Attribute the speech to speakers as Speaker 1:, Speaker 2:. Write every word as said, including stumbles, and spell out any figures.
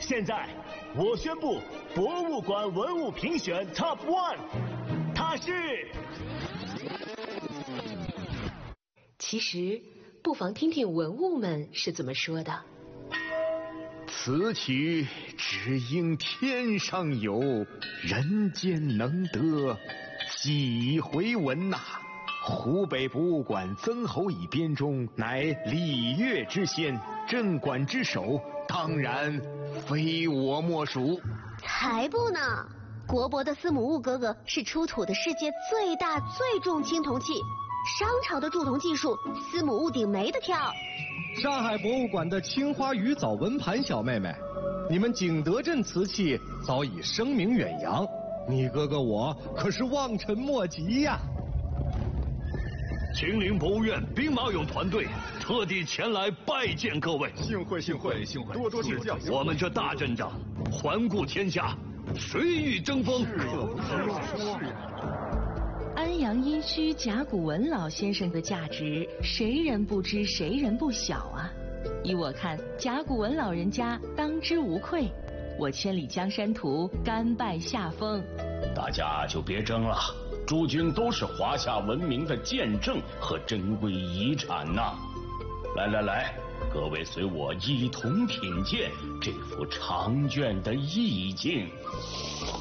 Speaker 1: 现在我宣布博物馆文物评选 Top One， 它是。
Speaker 2: 其实不妨听听文物们是怎么说的。
Speaker 3: 此曲只应天上有，人间能得几回闻呐、啊！湖北博物馆曾侯乙编钟，乃礼乐之先，镇馆之首，当然非我莫属。
Speaker 4: 才不呢！国博的司母戊哥哥是出土的世界最大最重青铜器，商朝的铸铜技术，司母戊鼎没得挑。
Speaker 5: 上海博物馆的青花鱼藻纹盘小妹妹，你们景德镇瓷器早已声名远扬，你哥哥我可是望尘莫及呀！
Speaker 6: 秦陵博物院兵马俑团队特地前来拜见各位，
Speaker 7: 幸会幸会幸会，多多指教。
Speaker 6: 我们这大阵仗，环顾天下，谁与争锋？
Speaker 7: 是呀。
Speaker 8: 安阳殷墟甲骨文老先生的价值，谁人不知，谁人不晓啊！依我看，甲骨文老人家当之无愧。我千里江山图，甘拜下风。
Speaker 9: 大家就别争了，诸君都是华夏文明的见证和珍贵遗产呐、啊！来来来，各位随我一同品鉴这幅长卷的意境。